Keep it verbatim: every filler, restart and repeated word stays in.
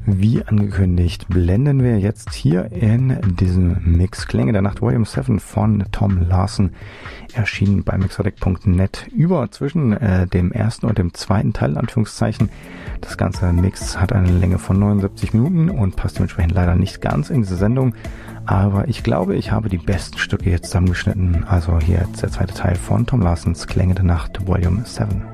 Wie angekündigt, blenden wir jetzt hier in diesem Mix Klänge der Nacht Volume sieben von Tom Larsen, erschienen bei mixodeck punkt net, über zwischen äh, dem ersten und dem zweiten Teil, in Anführungszeichen. Das ganze Mix hat eine Länge von neunundsiebzig Minuten und passt dementsprechend leider nicht ganz in diese Sendung. Aber ich glaube, ich habe die besten Stücke jetzt zusammengeschnitten. Also hier jetzt der zweite Teil von Tom Larsens Klänge der Nacht Volume sieben.